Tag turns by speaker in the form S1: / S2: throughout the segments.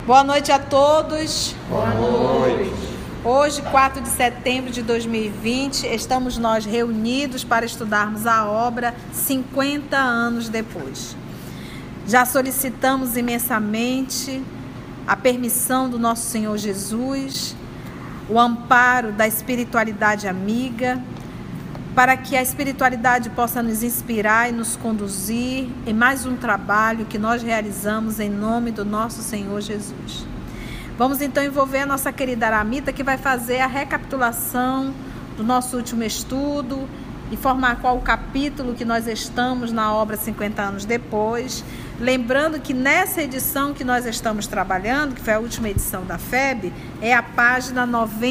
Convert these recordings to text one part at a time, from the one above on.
S1: Boa noite a todos.
S2: Boa noite.
S1: Hoje, 4 de setembro de 2020, estamos nós reunidos para estudarmos a obra 50 anos depois. Já solicitamos imensamente a permissão do nosso Senhor Jesus, o amparo da espiritualidade amiga, para que a espiritualidade possa nos inspirar e nos conduzir em mais um trabalho que nós realizamos em nome do nosso Senhor Jesus. Vamos então envolver a nossa querida Aramita, que vai fazer a recapitulação do nosso último estudo, informar qual o capítulo que nós estamos na obra 50 anos depois. Lembrando que nessa edição que nós estamos trabalhando, que foi a última edição da FEB, é a página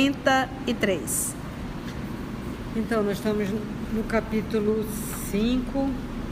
S1: 93.
S3: Então, nós estamos no capítulo 5,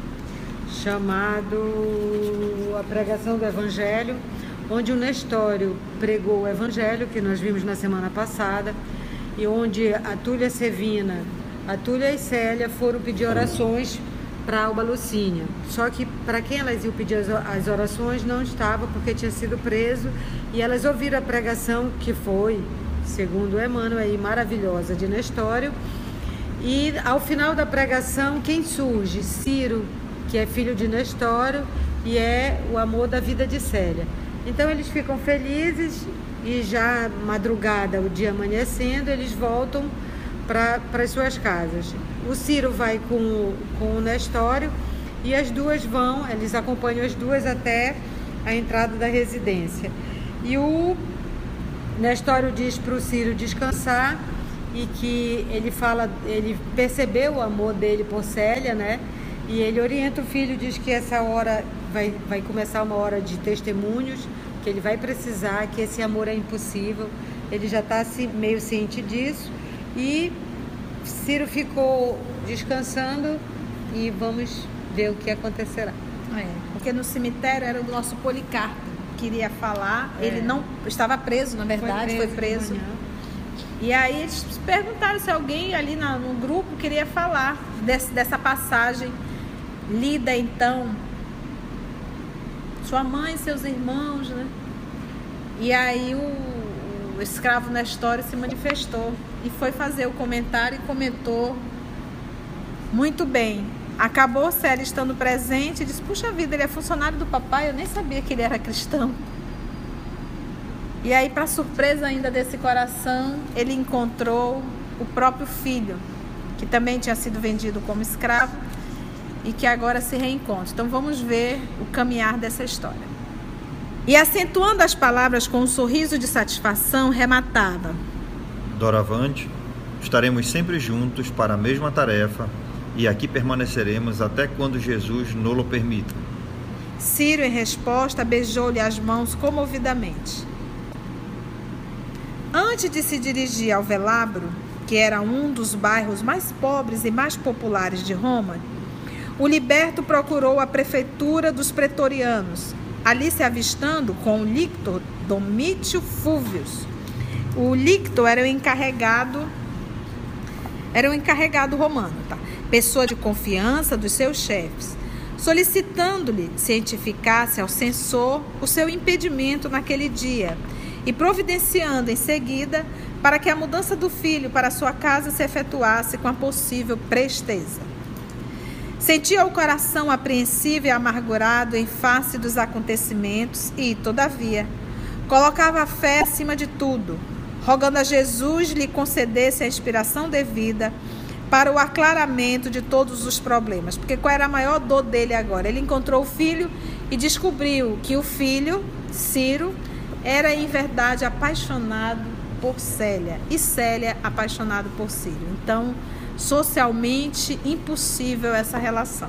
S3: chamado A Pregação do Evangelho, onde o Nestório pregou o Evangelho, que nós vimos na semana passada, e onde a Túlia Sevina, a Túlia e Célia foram pedir orações para a Alba Lucínia. Só que para quem elas iam pedir as orações não estava, porque tinha sido preso, e elas ouviram a pregação, que foi, segundo Emmanuel, maravilhosa, de Nestório. E ao final da pregação, quem surge? Ciro, que é filho de Nestório e é o amor da vida de Célia. Então eles ficam felizes e já madrugada, o dia amanhecendo, eles voltam para as suas casas. O Ciro vai com o Nestório e as duas vão, eles acompanham as duas até a entrada da residência. E o Nestório diz para o Ciro descansar, e que ele percebeu o amor dele por Célia, né? E ele orienta o filho, diz que essa hora vai começar uma hora de testemunhos, que ele vai precisar, que esse amor é impossível. Ele já está meio ciente disso. E Ciro ficou descansando e vamos ver o que acontecerá.
S1: Porque no cemitério era o nosso Policarpo que queria falar. Ele não estava preso, na verdade, foi preso. E aí eles perguntaram se alguém ali no grupo queria falar dessa passagem lida então, sua mãe, seus irmãos, né? E aí o escravo Nestório se manifestou e foi fazer o comentário e comentou muito bem. Acabou Célia estando presente e disse: puxa vida, ele é funcionário do papai, eu nem sabia que ele era cristão. E aí, para surpresa ainda desse coração, ele encontrou o próprio filho, que também tinha sido vendido como escravo e que agora se reencontra. Então vamos ver o caminhar dessa história. E acentuando as palavras com um sorriso de satisfação, rematava:
S2: Doravante, estaremos sempre juntos para a mesma tarefa e aqui permaneceremos até quando Jesus nos o permita.
S1: Ciro, em resposta, beijou-lhe as mãos comovidamente. Antes de se dirigir ao Velabro, que era um dos bairros mais pobres e mais populares de Roma, o liberto procurou a prefeitura dos pretorianos, ali se avistando com o lictor Domítio Fúvius. O lictor era o encarregado romano, pessoa de confiança dos seus chefes, solicitando-lhe cientificasse ao censor o seu impedimento naquele dia, e providenciando em seguida para que a mudança do filho para sua casa se efetuasse com a possível presteza. Sentia o coração apreensivo e amargurado em face dos acontecimentos e, todavia, colocava a fé acima de tudo, rogando a Jesus lhe concedesse a inspiração devida para o aclaramento de todos os problemas. Porque qual era a maior dor dele agora? Ele encontrou o filho e descobriu que o filho, Ciro, era em verdade apaixonado por Célia e Célia apaixonado por Ciro. Então, socialmente impossível essa relação.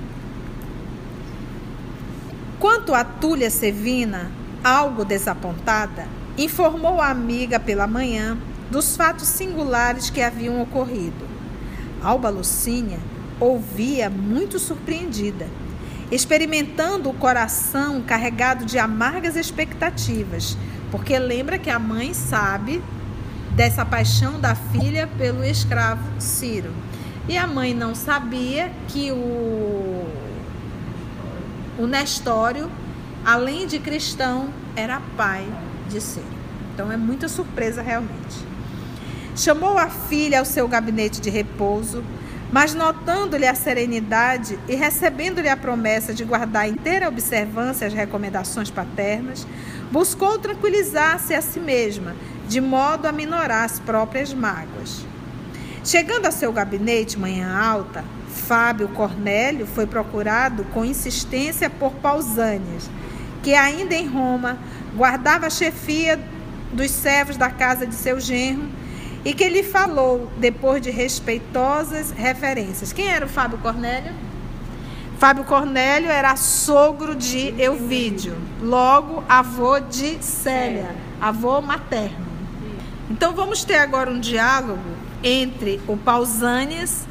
S1: Quanto a Túlia Sevina, algo desapontada, informou a amiga pela manhã dos fatos singulares que haviam ocorrido. Alba Lucínia ouvia muito surpreendida, experimentando o coração carregado de amargas expectativas, porque lembra que a mãe sabe dessa paixão da filha pelo escravo Ciro. E a mãe não sabia que o Nestório além de cristão, era pai de Ciro. Então é muita surpresa realmente. Chamou a filha ao seu gabinete de repouso, mas notando-lhe a serenidade e recebendo-lhe a promessa de guardar inteira observância as recomendações paternas, buscou tranquilizar-se a si mesma, de modo a minorar as próprias mágoas. Chegando a seu gabinete manhã alta, Fábio Cornélio foi procurado com insistência por Pausânias, que ainda em Roma guardava a chefia dos servos da casa de seu genro, e que lhe falou depois de respeitosas referências. Quem era o Fábio Cornélio? Fábio Cornélio era sogro de Euvídio, logo avô de Célia, avô materno. Então vamos ter agora um diálogo entre o Pausânias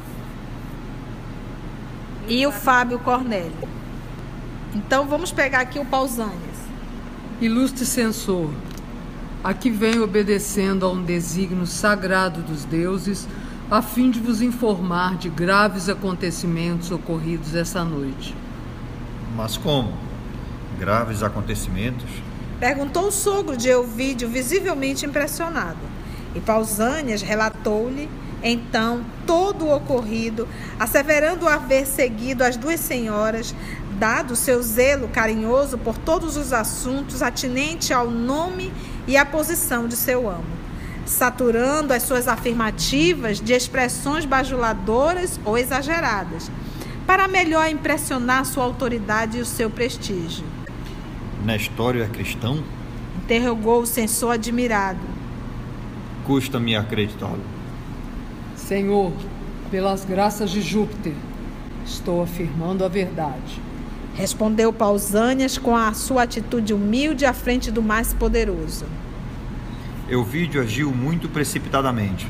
S1: e o Fábio Cornélio. Então vamos pegar aqui o Pausânias.
S4: Ilustre censor, aqui venho obedecendo a um desígnio sagrado dos deuses, a fim de vos informar de graves acontecimentos ocorridos essa noite.
S2: Mas como? Graves acontecimentos?
S1: Perguntou o sogro de Euvídio, visivelmente impressionado. E Pausânias relatou-lhe, então, todo o ocorrido, asseverando haver seguido as duas senhoras, dado seu zelo carinhoso por todos os assuntos atinentes ao nome e à posição de seu amo, saturando as suas afirmativas de expressões bajuladoras ou exageradas, para melhor impressionar sua autoridade e o seu prestígio.
S2: Nestório é cristão?
S1: Interrogou o censor admirado.
S2: Custa-me acreditá-lo.
S4: Senhor, pelas graças de Júpiter, estou afirmando a verdade.
S1: Respondeu Pausânias com a sua atitude humilde à frente do mais poderoso.
S2: Euvídio agiu muito precipitadamente.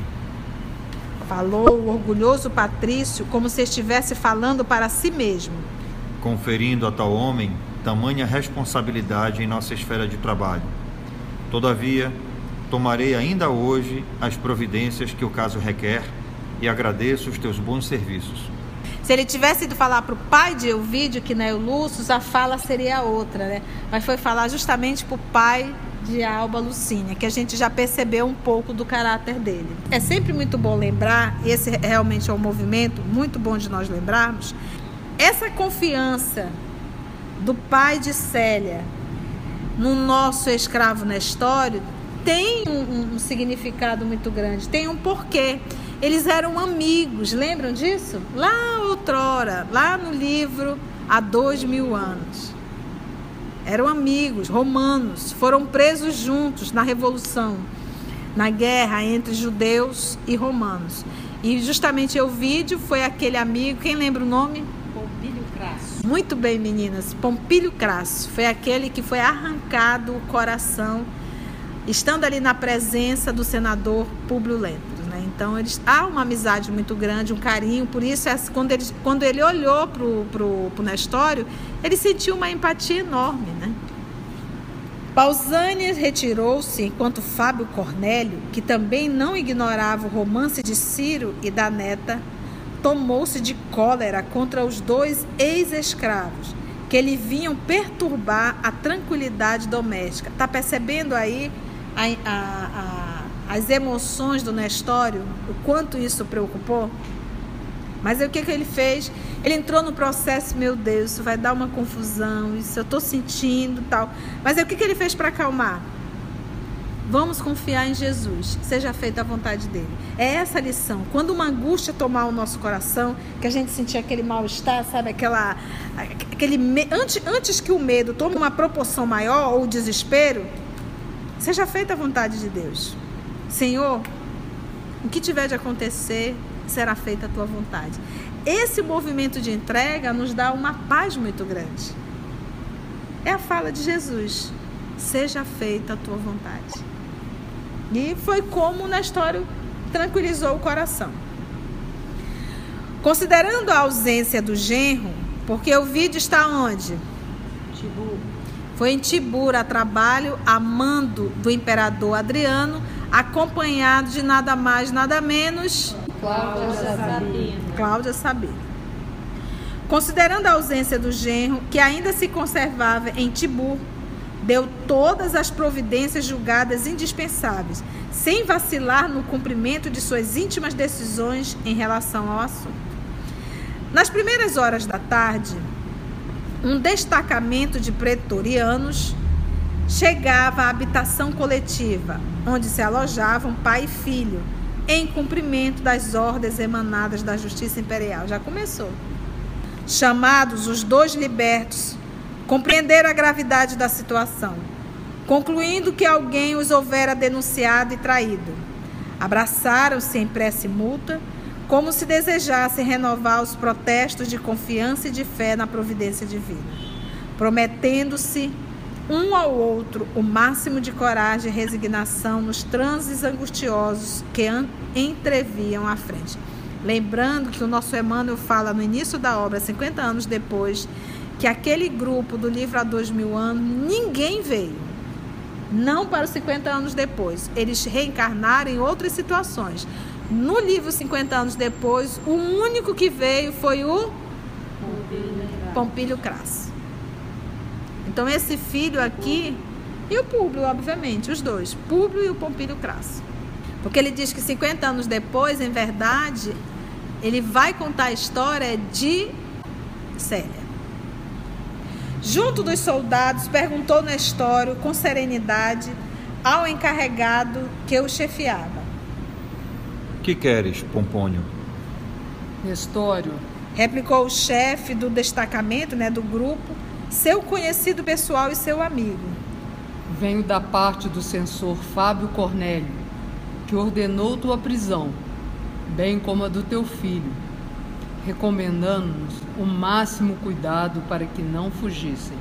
S1: Falou o orgulhoso patrício como se estivesse falando para si mesmo,
S2: conferindo a tal homem tamanha responsabilidade em nossa esfera de trabalho. Todavia, tomarei ainda hoje as providências que o caso requer e agradeço os teus bons serviços.
S1: Se ele tivesse ido falar para o pai de Euvídio, que não é o Lúcio, a fala seria outra, né? Mas foi falar justamente para o pai de Alba Lucínia, que a gente já percebeu um pouco do caráter dele. É sempre muito bom lembrar, e esse realmente é um movimento muito bom de nós lembrarmos, essa confiança do pai de Célia no nosso escravo Nestório tem um significado muito grande, tem um porquê. Eles eram amigos, lembram disso? Lá outrora, lá no livro há 2000 anos. Eram amigos, romanos, foram presos juntos na Revolução, na guerra entre judeus e romanos. E justamente Euvídio foi aquele amigo, quem lembra o nome?
S3: Pompílio Crasso.
S1: Muito bem, meninas, Pompílio Crasso. Foi aquele que foi arrancado o coração, estando ali na presença do senador Públio Lentulus. Então, há uma amizade muito grande, um carinho. Por isso, quando ele olhou para o Nestório, ele sentiu uma empatia enorme, né? Pausânias retirou-se, enquanto Fábio Cornélio, que também não ignorava o romance de Ciro e da neta, tomou-se de cólera contra os dois ex-escravos, que lhe vinham perturbar a tranquilidade doméstica. Está percebendo aí as emoções do Nestório, o quanto isso preocupou? Mas aí o que ele fez? Ele entrou no processo, meu Deus, isso vai dar uma confusão, isso eu estou sentindo, tal. Mas aí o que ele fez para acalmar? Vamos confiar em Jesus, seja feita a vontade dele. É essa a lição. Quando uma angústia tomar o nosso coração, que a gente sentir aquele mal-estar, sabe, antes que o medo tome uma proporção maior, ou o desespero, seja feita a vontade de Deus. Senhor, o que tiver de acontecer, será feita a tua vontade. Esse movimento de entrega nos dá uma paz muito grande. É a fala de Jesus: seja feita a tua vontade. E foi como o Nestório tranquilizou o coração. Considerando a ausência do genro, porque o vídeo está onde?
S3: Tibur.
S1: Foi em Tibur a trabalho, a mando do imperador Adriano, acompanhado de nada mais, nada menos...
S3: Cláudia Sabina.
S1: Cláudia Sabina. Considerando a ausência do genro, que ainda se conservava em Tibur, deu todas as providências julgadas indispensáveis, sem vacilar no cumprimento de suas íntimas decisões em relação ao assunto. Nas primeiras horas da tarde, um destacamento de pretorianos chegava à habitação coletiva, onde se alojavam pai e filho, em cumprimento das ordens emanadas da Justiça Imperial. Já começou. Chamados os 2 libertos, compreenderam a gravidade da situação, concluindo que alguém os houvera denunciado e traído. Abraçaram-se em prece mútua, como se desejassem renovar os protestos de confiança e de fé na providência divina, prometendo-se um ao outro o máximo de coragem e resignação nos transes angustiosos que entreviam à frente. Lembrando que o nosso Emmanuel fala no início da obra, 50 anos depois, que aquele grupo do livro há 2000 anos, ninguém veio. Não para os 50 anos depois. Eles reencarnaram em outras situações. No livro 50 anos depois, o único que veio foi o Pompílio Crasso. Então esse filho aqui, e o Públio, obviamente, os dois, Públio e o Pompílio Crasso. Porque ele diz que 50 anos depois, em verdade, ele vai contar a história de Célia. Junto dos soldados, perguntou Nestório com serenidade ao encarregado que o chefiava:
S2: Que queres, Pompônio?
S4: Nestório,
S1: replicou o chefe do destacamento, do grupo, seu conhecido pessoal e seu amigo.
S4: venho da parte do censor Fábio Cornélio, que ordenou tua prisão, bem como a do teu filho, recomendando-nos o máximo cuidado para que não fugissem.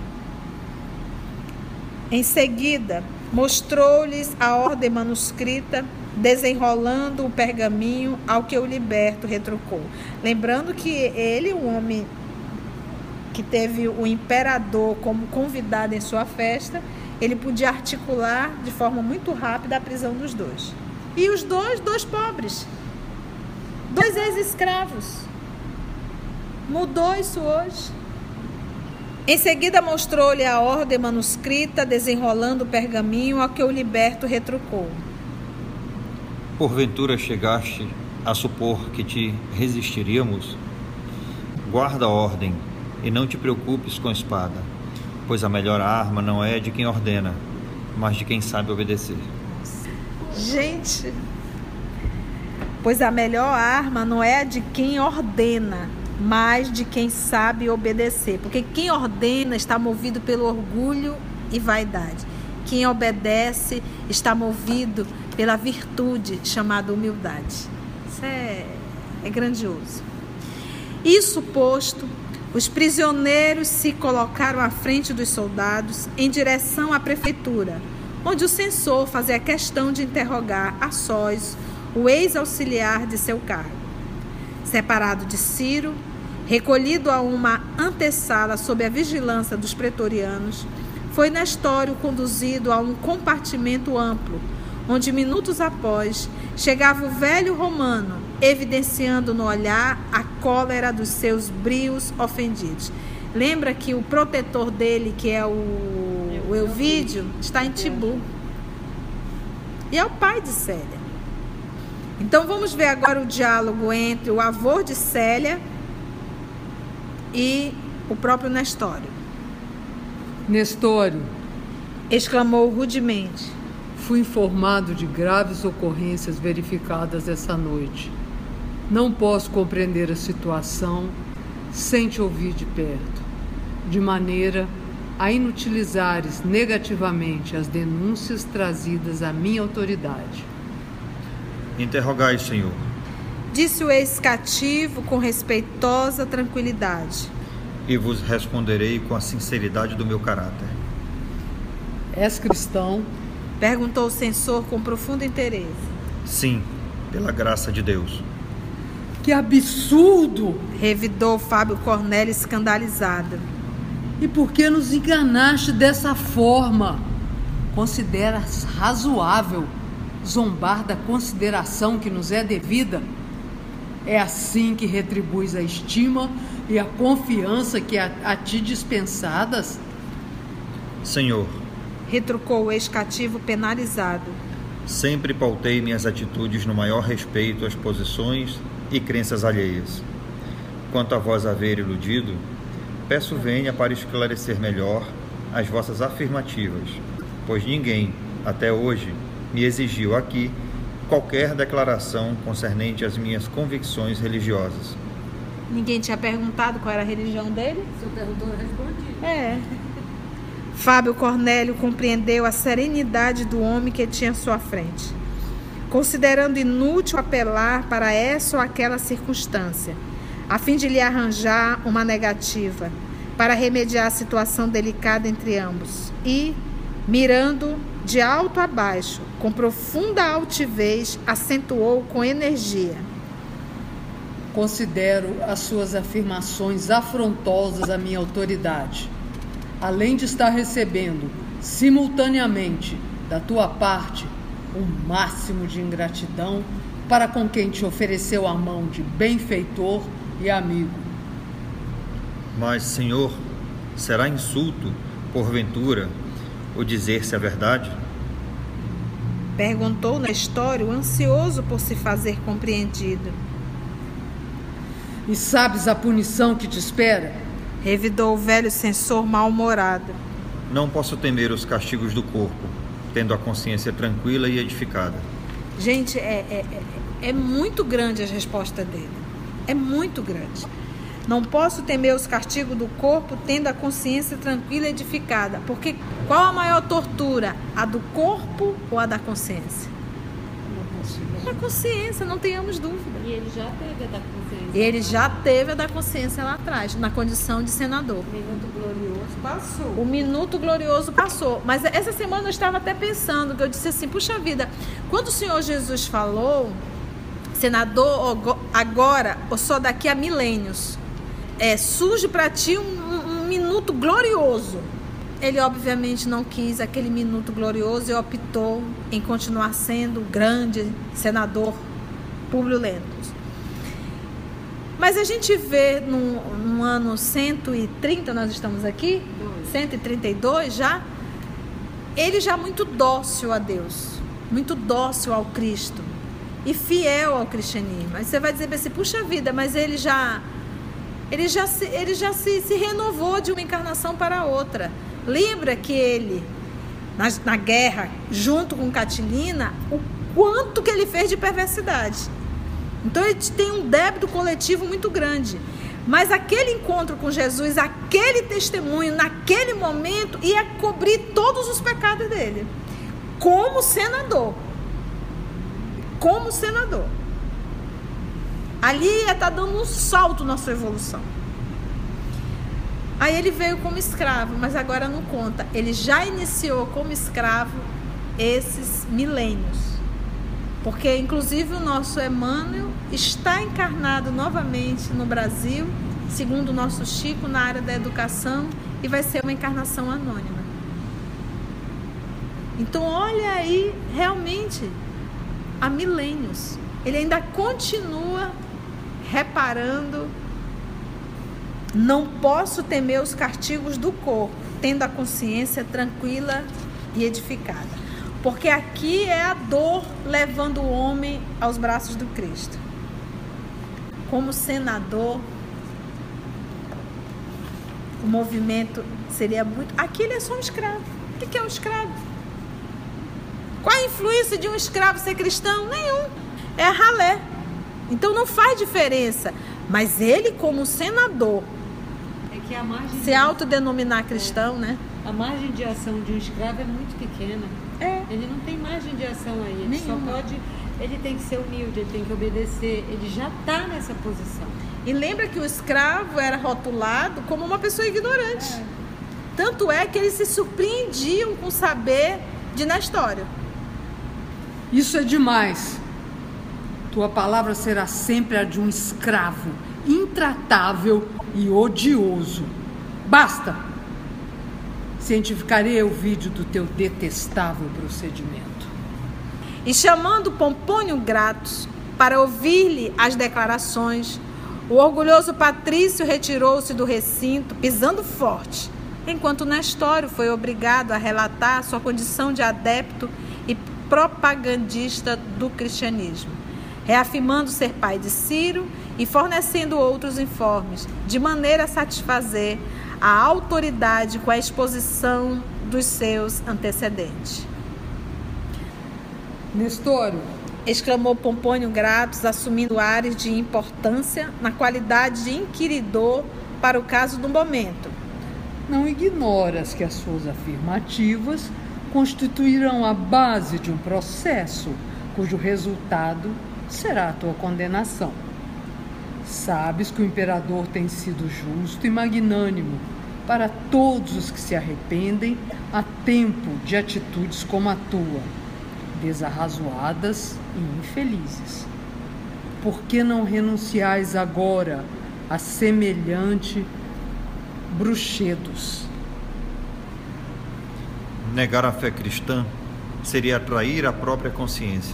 S1: Em seguida, mostrou-lhes a ordem manuscrita, desenrolando o pergaminho, ao que o liberto retrucou. Lembrando que ele, o homem que teve o imperador como convidado em sua festa, ele podia articular de forma muito rápida a prisão dos dois. E os dois pobres, 2 ex-escravos. Mudou isso hoje. Em seguida mostrou-lhe a ordem manuscrita, desenrolando o pergaminho, ao que o liberto retrucou.
S2: Porventura chegaste a supor que te resistiríamos? Guarda a ordem e não te preocupes com a espada, pois a melhor arma não é de quem ordena, mas de quem sabe obedecer.
S1: Gente, pois a melhor arma não é a de quem ordena, mas de quem sabe obedecer. Porque quem ordena está movido pelo orgulho e vaidade. Quem obedece está movido pela virtude chamada humildade. Isso é grandioso. Isso posto, os prisioneiros se colocaram à frente dos soldados em direção à prefeitura, onde o censor fazia questão de interrogar a sós o ex-auxiliar de seu cargo. Separado de Ciro, recolhido a uma antessala sob a vigilância dos pretorianos, foi Nestório conduzido a um compartimento amplo, onde minutos após chegava o velho romano, evidenciando no olhar a cólera dos seus brios ofendidos. Lembra que o protetor dele, que é o Elvídio, está em Tibur. E é o pai de Célia. Então vamos ver agora o diálogo entre o avô de Célia e o próprio Nestório.
S4: Nestório,
S1: exclamou rudemente,
S4: fui informado de graves ocorrências verificadas essa noite. Não posso compreender a situação sem te ouvir de perto, de maneira a inutilizares negativamente as denúncias trazidas à minha autoridade.
S2: Interrogai, Senhor.
S1: Disse o ex-cativo com respeitosa tranquilidade.
S2: E vos responderei com a sinceridade do meu caráter.
S4: És cristão?
S1: Perguntou o censor com profundo interesse.
S2: Sim, pela graça de Deus.
S4: Que absurdo!
S1: Revidou Fábio Cornélio escandalizado.
S4: E por que nos enganaste dessa forma? Consideras razoável zombar da consideração que nos é devida? É assim que retribuis a estima e a confiança que a ti dispensadas?
S2: Senhor,
S1: retrucou o ex-cativo penalizado.
S2: sempre pautei minhas atitudes no maior respeito às posições e crenças alheias. Quanto a vós haver iludido, peço venha para esclarecer melhor as vossas afirmativas, pois ninguém, até hoje, me exigiu aqui qualquer declaração concernente às minhas convicções religiosas.
S1: Ninguém tinha perguntado qual era a religião dele?
S3: Se eu perguntou, eu respondi.
S1: É. Fábio Cornélio compreendeu a serenidade do homem que tinha à sua frente, considerando inútil apelar para essa ou aquela circunstância, a fim de lhe arranjar uma negativa, para remediar a situação delicada entre ambos, e, mirando de alto a baixo, com profunda altivez, acentuou com energia:
S4: considero as suas afirmações afrontosas à minha autoridade, além de estar recebendo, simultaneamente, da tua parte, um máximo de ingratidão para com quem te ofereceu a mão de benfeitor e amigo.
S2: Mas, Senhor, será insulto, porventura, o dizer-se a verdade?
S1: Perguntou Nestório, ansioso por se fazer compreendido.
S4: E sabes a punição que te espera?
S1: Revidou o velho censor mal-humorado.
S2: Não posso temer os castigos do corpo, tendo a consciência tranquila e edificada.
S1: Gente, é muito grande a resposta dele. É muito grande. Não posso temer os castigos do corpo, tendo a consciência tranquila e edificada. Porque qual a maior tortura? A do corpo ou a da consciência? A consciência, não tenhamos dúvida.
S3: E ele já teve a da consciência.
S1: Ele já teve a da consciência lá atrás, na condição de senador.
S3: O minuto glorioso passou.
S1: O minuto glorioso passou. Mas essa semana eu estava até pensando, que eu disse assim, puxa vida, quando o Senhor Jesus falou, senador, agora ou só daqui a milênios, surge para ti um minuto glorioso. Ele obviamente não quis aquele minuto glorioso e optou em continuar sendo o grande senador Públio Lentulus. Mas a gente vê no ano 130, nós estamos aqui, 132 já, ele já muito dócil a Deus, muito dócil ao Cristo e fiel ao cristianismo. Aí você vai dizer assim, puxa vida, mas ele já se renovou de uma encarnação para outra. Lembra que ele, na guerra, junto com Catilina, o quanto que ele fez de perversidade. Então ele tem um débito coletivo muito grande. Mas aquele encontro com Jesus, aquele testemunho, naquele momento, ia cobrir todos os pecados dele. Como senador. Como senador. Ali ia estar dando um salto na sua evolução. Aí ele veio como escravo, mas agora não conta. Ele já iniciou como escravo esses milênios. Porque, inclusive, o nosso Emmanuel está encarnado novamente no Brasil, segundo o nosso Chico, na área da educação, e vai ser uma encarnação anônima. Então, olha aí, realmente, há milênios. Ele ainda continua reparando. Não posso temer os castigos do corpo, tendo a consciência tranquila e edificada. Porque aqui é a dor levando o homem aos braços do Cristo. Como senador, o movimento seria muito... Aqui ele é só um escravo. O que é um escravo? Qual a influência de um escravo ser cristão? Nenhum. É a ralé. Então não faz diferença. Mas ele, como senador,
S3: que a margem
S1: se autodenominar cristão, né?
S3: A margem de ação de um escravo é muito pequena. Ele não tem margem de ação aí. Ele só pode... Ele tem que ser humilde, ele tem que obedecer. Ele já está nessa posição.
S1: E lembra que o escravo era rotulado como uma pessoa ignorante. Tanto é que eles se surpreendiam com o saber de Nestório.
S4: Isso é demais. Tua palavra será sempre a de um escravo, intratável e odioso. Basta! Cientificarei o vídeo do teu detestável procedimento.
S1: E chamando Pompônio Gratus para ouvir-lhe as declarações, O orgulhoso patrício retirou-se do recinto, pisando forte, enquanto Nestório foi obrigado a relatar sua condição de adepto e propagandista do cristianismo, reafirmando ser pai de Ciro e fornecendo outros informes, de maneira a satisfazer a autoridade com a exposição dos seus antecedentes.
S4: Nestório,
S1: exclamou Pompônio Gratus, assumindo ares de importância na qualidade de inquiridor para o caso do momento.
S4: não ignoras que as suas afirmativas constituirão a base de um processo cujo resultado será a tua condenação. Sabes que o imperador tem sido justo e magnânimo para todos os que se arrependem a tempo de atitudes como a tua, desarrazoadas e infelizes. Por que não renunciais agora a semelhante bruxedos?
S2: Negar a fé cristã seria trair a própria consciência.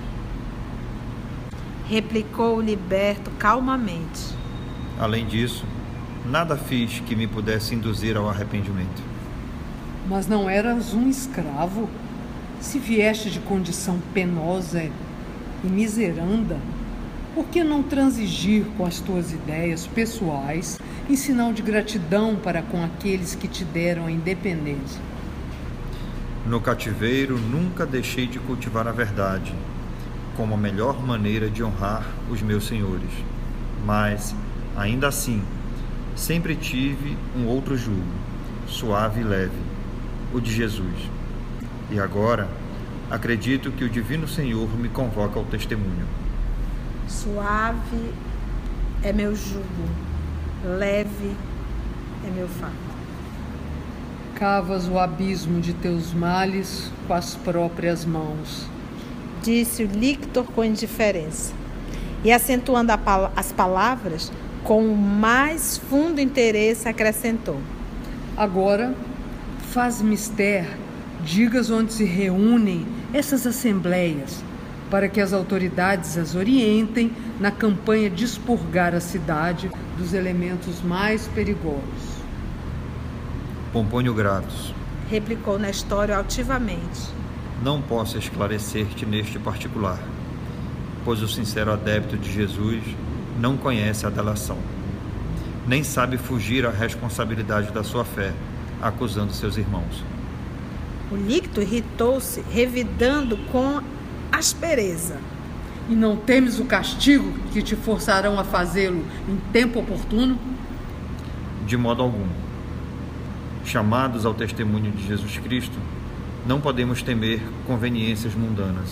S1: Replicou o liberto calmamente.
S2: Além disso, nada fiz que me pudesse induzir ao arrependimento.
S4: Mas não eras um escravo? Se vieste de condição penosa e miseranda, por que não transigir com as tuas ideias pessoais em sinal de gratidão para com aqueles que te deram a independência?
S2: No cativeiro, nunca deixei de cultivar a verdade, como a melhor maneira de honrar os meus senhores. Mas, ainda assim, sempre tive um outro jugo, suave e leve, o de Jesus. E agora, acredito que o Divino Senhor me convoca ao testemunho.
S1: Suave é meu jugo, leve é meu fardo.
S4: Cavas o abismo de teus males com as próprias mãos,
S1: disse o lictor com indiferença, e acentuando as palavras, com o mais fundo interesse acrescentou:
S4: agora, faz mister, digas onde se reúnem essas assembleias, para que as autoridades as orientem na campanha de expurgar a cidade dos elementos mais perigosos.
S2: Pompônio Gratus,
S1: replicou Nestório altivamente.
S2: não posso esclarecer-te neste particular, pois o sincero adepto de Jesus não conhece a delação, nem sabe fugir à responsabilidade da sua fé, acusando seus irmãos.
S1: O lictor irritou-se, revidando com aspereza.
S4: E não temes o castigo que te forçarão a fazê-lo em tempo oportuno?
S2: De modo algum. Chamados ao testemunho de Jesus Cristo, não podemos temer conveniências mundanas.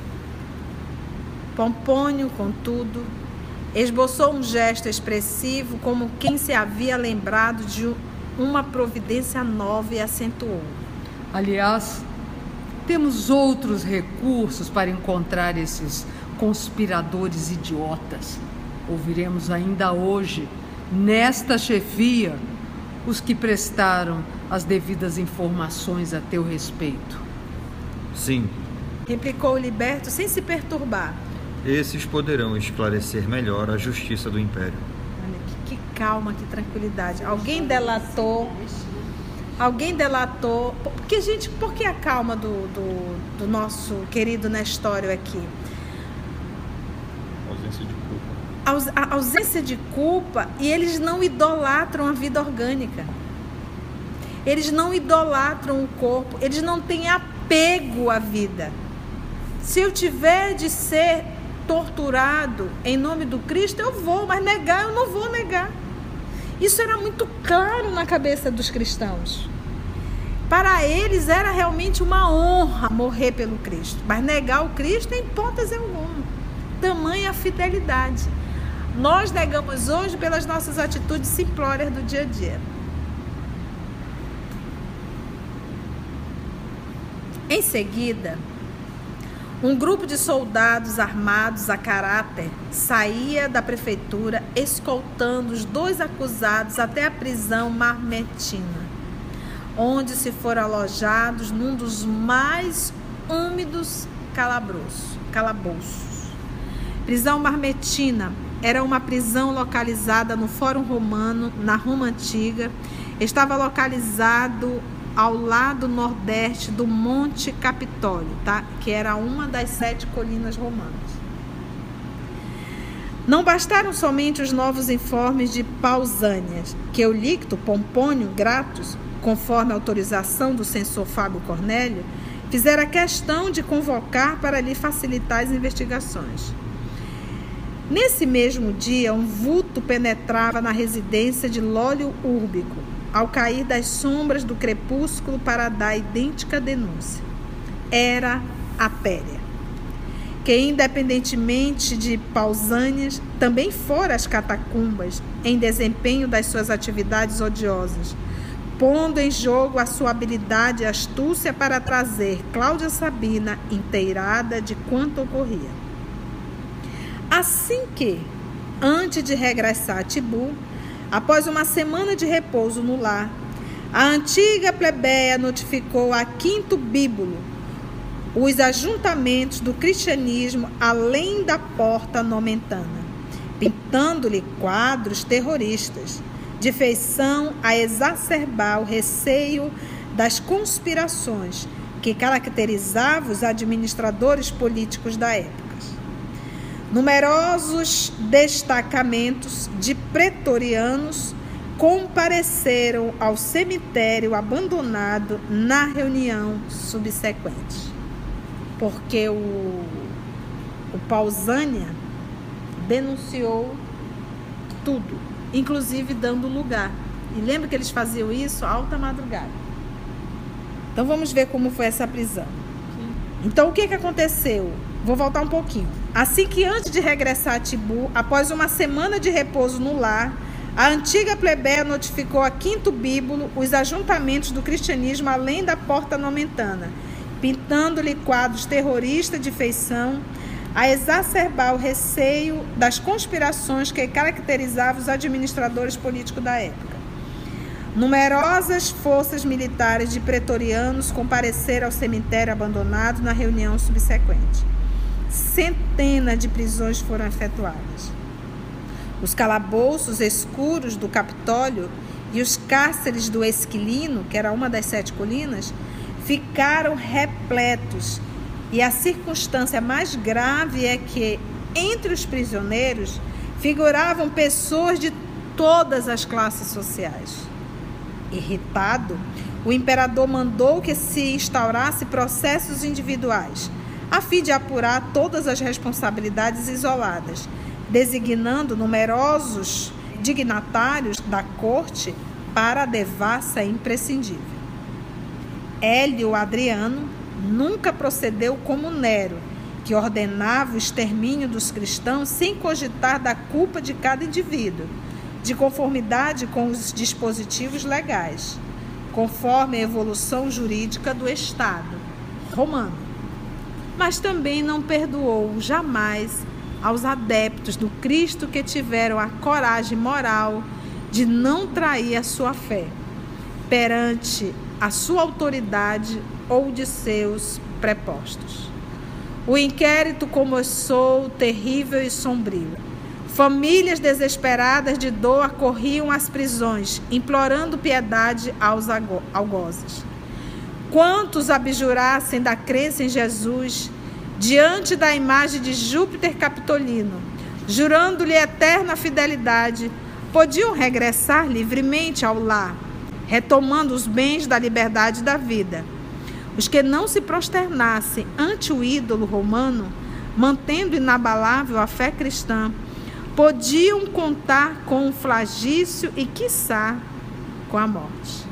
S1: Pompônio, contudo, esboçou um gesto expressivo, como quem se havia lembrado de uma providência nova, e acentuou:
S4: aliás, temos outros recursos para encontrar esses conspiradores idiotas. Ouviremos ainda hoje, nesta chefia, os que prestaram as devidas informações a teu respeito.
S2: Sim,
S1: replicou o liberto sem se perturbar.
S2: esses poderão esclarecer melhor a justiça do Império.
S1: Olha, que calma, que tranquilidade. Alguém delatou. Porque, gente, por que a calma do nosso querido Nestório aqui?
S2: Ausência de culpa.
S1: A ausência de culpa, e eles não idolatram a vida orgânica. Eles não idolatram o corpo, eles não têm apego à vida. Se eu tiver de ser torturado em nome do Cristo, eu vou, mas negar eu não vou negar. Isso era muito claro na cabeça dos cristãos. Para eles era realmente uma honra morrer pelo Cristo, mas negar o Cristo em hipótese alguma. Tamanha a fidelidade. Nós negamos hoje pelas nossas atitudes simplórias do dia a dia. Em seguida, um grupo de soldados armados a caráter saía da prefeitura, escoltando os dois acusados até a prisão marmetina, onde se foram alojados num dos mais úmidos calabouços. Prisão marmetina, era uma prisão localizada no Fórum Romano, na Roma Antiga. Estava localizado ao lado nordeste do Monte Capitólio, tá? Que era uma das 7 colinas romanas. Não bastaram somente os novos informes de Pausânias, que Eulicto Pompônio Gratus, conforme a autorização do censor Fábio Cornélio, fizera questão de convocar para lhe facilitar as investigações. Nesse mesmo dia, um vulto penetrava na residência de Lólio Úrbico, ao cair das sombras do crepúsculo para dar a idêntica denúncia. Era a Pérea, que, independentemente de Pausânias, também fora às catacumbas em desempenho das suas atividades odiosas, pondo em jogo a sua habilidade e astúcia para trazer Cláudia Sabina inteirada de quanto ocorria. Assim que, antes de regressar a Tibu, após uma semana de repouso no lar, a antiga plebeia notificou a Quinto Bíbulo os ajuntamentos do cristianismo além da porta nomentana, pintando-lhe quadros terroristas, de feição a exacerbar o receio das conspirações que caracterizavam os administradores políticos da época. Numerosos destacamentos de pretorianos compareceram ao cemitério abandonado na reunião subsequente, porque o Pausânia denunciou tudo, inclusive dando lugar. E lembra que eles faziam isso à alta madrugada. Então vamos ver como foi essa prisão. Então o que aconteceu? Vou voltar um pouquinho. Assim que antes de regressar a Tibu, após uma semana de repouso no lar, a antiga plebeia notificou a Quinto Bíbulo os ajuntamentos do cristianismo além da porta nomentana, pintando-lhe quadros terroristas de feição a exacerbar o receio das conspirações que caracterizavam os administradores políticos da época. Numerosas forças militares de pretorianos compareceram ao cemitério abandonado na reunião subsequente. Centenas de prisões foram efetuadas. Os calabouços escuros do Capitólio e os cárceres do Esquilino, que era uma das 7 colinas, ficaram repletos. E a circunstância mais grave é que, entre os prisioneiros, figuravam pessoas de todas as classes sociais. Irritado, o imperador mandou que se instaurasse processos individuais, a fim de apurar todas as responsabilidades isoladas, designando numerosos dignatários da corte para a devassa imprescindível. Hélio Adriano nunca procedeu como Nero, que ordenava o extermínio dos cristãos sem cogitar da culpa de cada indivíduo, de conformidade com os dispositivos legais, conforme a evolução jurídica do Estado romano. Mas também não perdoou jamais aos adeptos do Cristo que tiveram a coragem moral de não trair a sua fé perante a sua autoridade ou de seus prepostos. O inquérito começou terrível e sombrio. Famílias desesperadas de dor acorriam às prisões, implorando piedade aos algozes. Quantos abjurassem da crença em Jesus diante da imagem de Júpiter Capitolino, jurando-lhe eterna fidelidade, podiam regressar livremente ao lar, retomando os bens da liberdade e da vida. Os que não se prosternassem ante o ídolo romano, mantendo inabalável a fé cristã, podiam contar com o flagício e, quiçá, com a morte.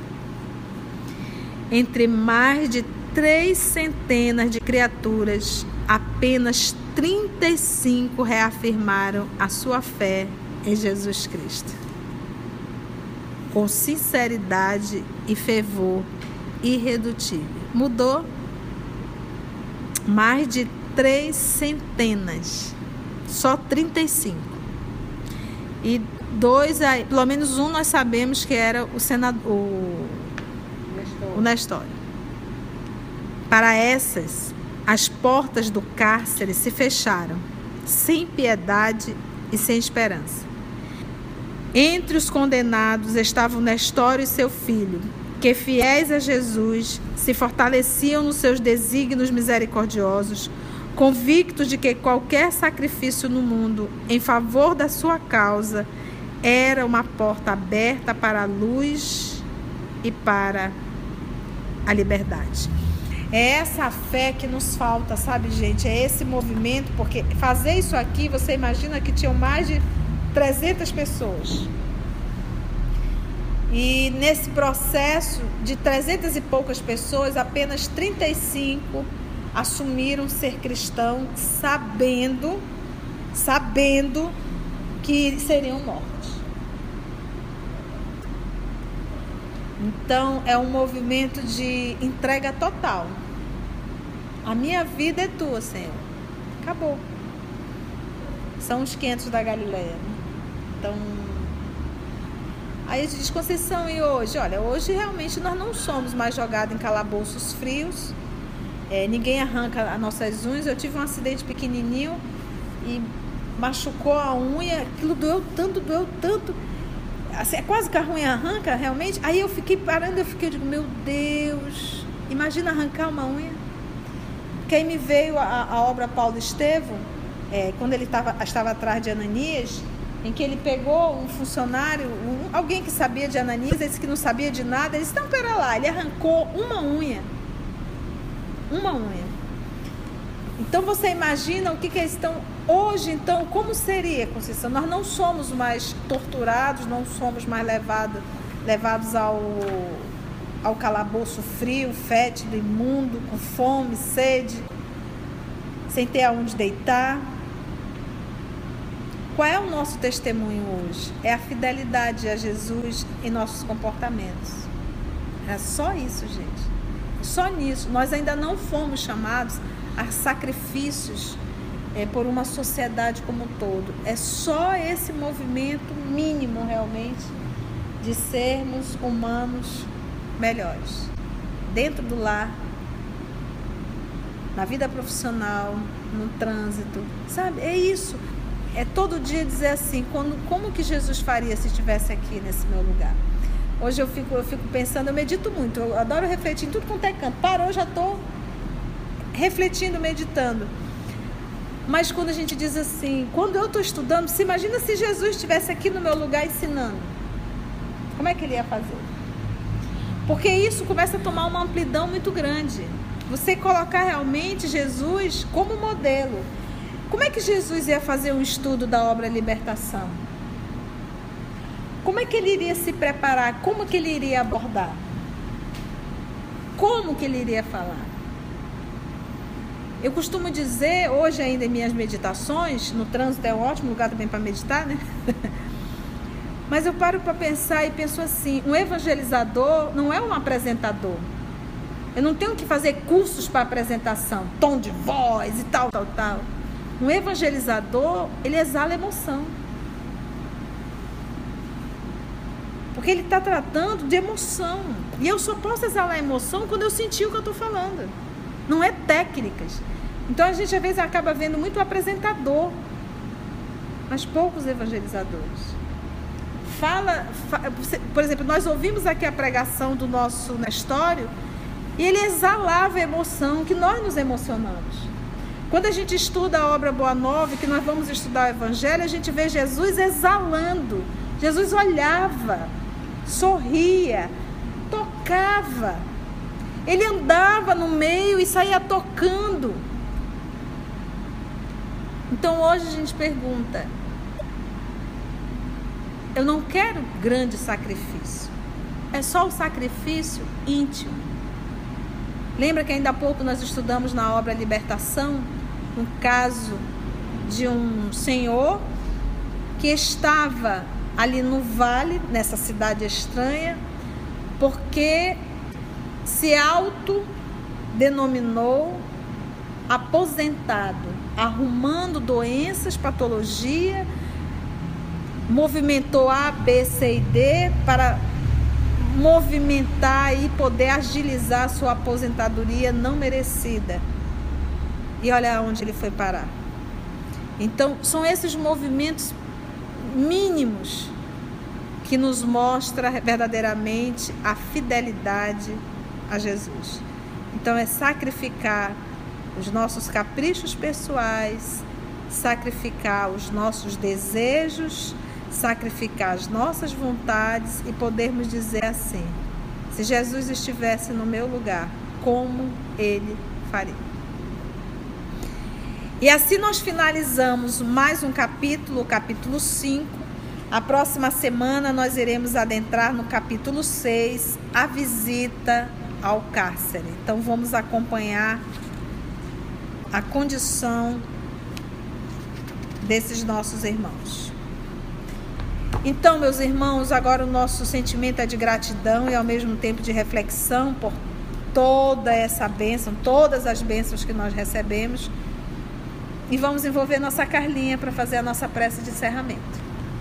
S1: Entre mais de 300 de criaturas, apenas 35 reafirmaram a sua fé em Jesus Cristo, com sinceridade e fervor irredutível. Mudou mais de 300, só 35. E 2, pelo menos um nós sabemos que era o senador, o Nestório. Para essas, as portas do cárcere se fecharam, sem piedade e sem esperança. Entre os condenados estavam Nestório e seu filho, que, fiéis a Jesus, se fortaleciam nos seus desígnios misericordiosos, convictos de que qualquer sacrifício no mundo em favor da sua causa era uma porta aberta para a luz e para a liberdade. É essa fé que nos falta, sabe, gente? É esse movimento, porque fazer isso aqui, você imagina que tinham mais de 300 pessoas. E nesse processo de 300 e poucas pessoas, apenas 35 assumiram ser cristão, sabendo que seriam mortos. Então, é um movimento de entrega total. A minha vida é tua, Senhor. Acabou. São os 500 da Galileia. Então, aí diz, Conceição, e hoje? Olha, hoje realmente nós não somos mais jogados em calabouços frios. Ninguém arranca as nossas unhas. Eu tive um acidente pequenininho e machucou a unha. Aquilo doeu tanto. Assim, é quase que a unha arranca, realmente. Aí eu fiquei parando, eu digo, meu Deus, imagina arrancar uma unha. Porque aí me veio a obra Paulo Estevão, quando ele estava atrás de Ananias, em que ele pegou um funcionário, alguém que sabia de Ananias, ele disse que não sabia de nada, ele disse, não, pera lá, ele arrancou uma unha. Então você imagina o que eles estão hoje, então, como seria, Conceição? Nós não somos mais torturados, não somos mais levados ao calabouço frio, fétido, imundo, com fome, sede, sem ter aonde deitar. Qual é o nosso testemunho hoje? É a fidelidade a Jesus em nossos comportamentos. É só isso, gente. Só nisso. Nós ainda não fomos chamados a sacrifícios por uma sociedade como um todo. É só esse movimento mínimo, realmente, de sermos humanos melhores. Dentro do lar, na vida profissional, no trânsito, sabe? É isso. É todo dia dizer assim, como que Jesus faria se estivesse aqui nesse meu lugar? Hoje eu fico pensando, eu medito muito, eu adoro refletir em tudo quanto é canto. Parou, eu já estou refletindo, meditando. Mas quando a gente diz assim, quando eu estou estudando, se imagina se Jesus estivesse aqui no meu lugar ensinando. Como é que ele ia fazer? Porque isso começa a tomar uma amplidão muito grande. Você colocar realmente Jesus como modelo. Como é que Jesus ia fazer um estudo da obra Libertação? Como é que ele iria se preparar? Como que ele iria abordar? Como que ele iria falar? Eu costumo dizer, hoje ainda em minhas meditações, no trânsito é um ótimo lugar também para meditar, né? Mas eu paro para pensar e penso assim, um evangelizador não é um apresentador. Eu não tenho que fazer cursos para apresentação, tom de voz e tal. Um evangelizador, ele exala emoção. Porque ele está tratando de emoção. E eu só posso exalar emoção quando eu sentir o que eu estou falando. Não é técnicas. Então a gente às vezes acaba vendo muito apresentador, mas poucos evangelizadores. Por exemplo, nós ouvimos aqui a pregação do nosso Nestório e ele exalava a emoção, que nós nos emocionamos. Quando a gente estuda a obra Boa Nova, que nós vamos estudar o Evangelho, a gente vê Jesus exalando. Jesus olhava, sorria, tocava. Ele andava no meio e saía tocando. Então hoje a gente pergunta, eu não quero grande sacrifício, é só o sacrifício íntimo. Lembra que ainda há pouco nós estudamos na obra Libertação, um caso de um senhor que estava ali no vale, nessa cidade estranha, porque se autodenominou aposentado, arrumando doenças, patologia, movimentou A, B, C e D para movimentar e poder agilizar a sua aposentadoria não merecida. E olha onde ele foi parar. Então, são esses movimentos mínimos que nos mostra verdadeiramente a fidelidade a Jesus. Então é sacrificar os nossos caprichos pessoais, sacrificar os nossos desejos, sacrificar as nossas vontades e podermos dizer assim: se Jesus estivesse no meu lugar, como ele faria? E assim nós finalizamos mais um capítulo, o capítulo 5. A próxima semana nós iremos adentrar no capítulo 6, a visita ao cárcere. Então vamos acompanhar a condição desses nossos irmãos. Então, meus irmãos, agora o nosso sentimento é de gratidão e ao mesmo tempo de reflexão por toda essa bênção, todas as bênçãos que nós recebemos. E vamos envolver nossa Carlinha para fazer a nossa prece de encerramento.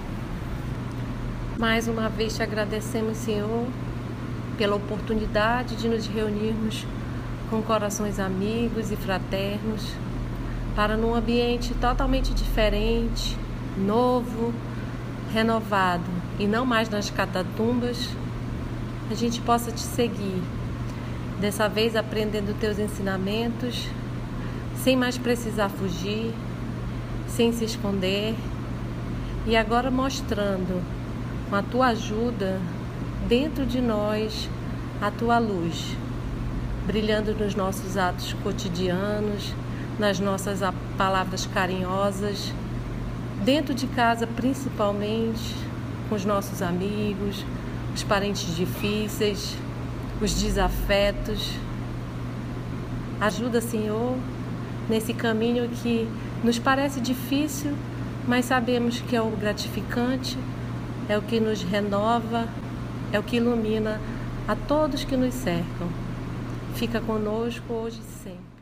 S5: Mais uma vez te agradecemos, Senhor, pela oportunidade de nos reunirmos com corações amigos e fraternos, para num ambiente totalmente diferente, novo, renovado, e não mais nas catatumbas, a gente possa te seguir, dessa vez aprendendo teus ensinamentos, sem mais precisar fugir, sem se esconder, e agora mostrando, com a tua ajuda, dentro de nós, a tua luz, brilhando nos nossos atos cotidianos, nas nossas palavras carinhosas, dentro de casa principalmente, com os nossos amigos, os parentes difíceis, os desafetos. Ajuda, Senhor, nesse caminho que nos parece difícil, mas sabemos que é o gratificante, é o que nos renova, é o que ilumina a todos que nos cercam. Fica conosco hoje e sempre.